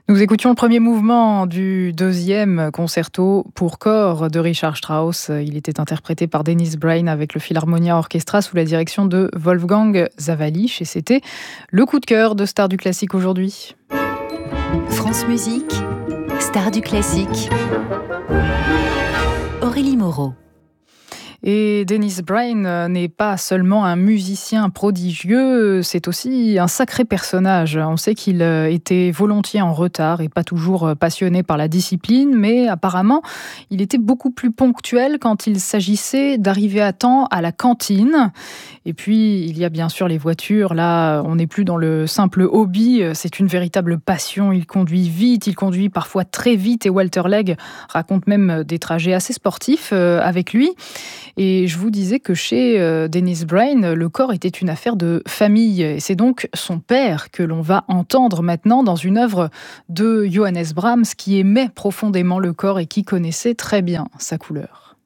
Nous écoutions le premier mouvement du deuxième concerto pour corps de Richard Strauss. Il était interprété par Dennis Brain avec le Philharmonia Orchestra sous la direction de Wolfgang Sawallisch. Et c'était le coup de cœur de Stars du classique aujourd'hui. France Musique, Stars du classique. Aurélie Moreau. Et Dennis Brain n'est pas seulement un musicien prodigieux, c'est aussi un sacré personnage. On sait qu'il était volontiers en retard et pas toujours passionné par la discipline, mais apparemment, il était beaucoup plus ponctuel quand il s'agissait d'arriver à temps à la cantine. Et puis, il y a bien sûr les voitures. Là, on n'est plus dans le simple hobby, c'est une véritable passion. Il conduit vite, il conduit parfois très vite, et Walter Legg raconte même des trajets assez sportifs avec lui. Et je vous disais que chez Dennis Brain, le corps était une affaire de famille. Et c'est donc son père que l'on va entendre maintenant dans une œuvre de Johannes Brahms qui aimait profondément le corps et qui connaissait très bien sa couleur.